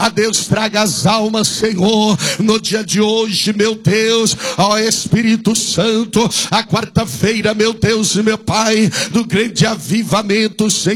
A Deus, traga as almas, Senhor, no dia de hoje, meu Deus. Ó Espírito Santo, a quarta-feira, meu Deus e meu Pai, do grande avivamento, Senhor.